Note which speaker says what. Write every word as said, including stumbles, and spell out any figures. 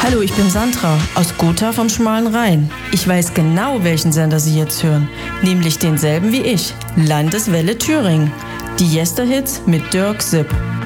Speaker 1: Hallo, ich bin Sandra aus Gotha vom Schmalen Rhein. Ich weiß genau, welchen Sender Sie jetzt hören, nämlich denselben wie ich, Landeswelle Thüringen. Die Yester-Hits mit Dirk Sipp.